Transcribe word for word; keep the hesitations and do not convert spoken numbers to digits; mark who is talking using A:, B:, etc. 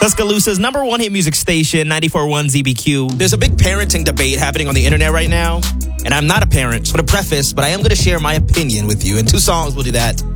A: Tuscaloosa's number one hit music station, ninety-four point one Z B Q.
B: There's a big parenting debate happening on the internet right now, and I'm not a parent. For the preface, but I am going to share my opinion with you. In two songs, we'll do that.